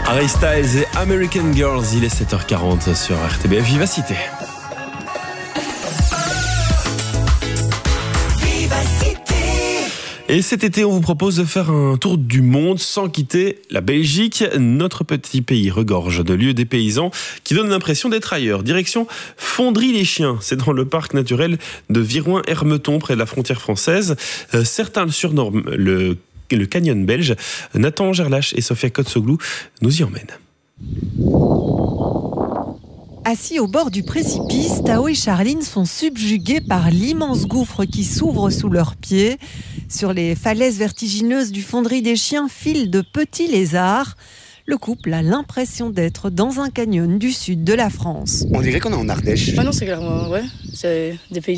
Harry Styles et American Girls, il est 7h40 sur RTBF Vivacité. Et cet été, on vous propose de faire un tour du monde sans quitter la Belgique. Notre petit pays regorge de lieux dépaysants qui donnent l'impression d'être ailleurs. Direction Fondry-les-Chiens, c'est dans le parc naturel de Viroin-Hermeton, près de la frontière française. Certains le surnomment le canyon belge. Nathan Gerlache et Sofia Kotsoglou nous y emmènent. Assis au bord du précipice, Tao et Charline sont subjugués par l'immense gouffre qui s'ouvre sous leurs pieds. Sur les falaises vertigineuses du Fondry-des-Chiens filent de petits lézards. Le couple a l'impression d'être dans un canyon du sud de la France. On dirait qu'on est en Ardèche. Ah non, c'est clairement, ouais, c'est des pays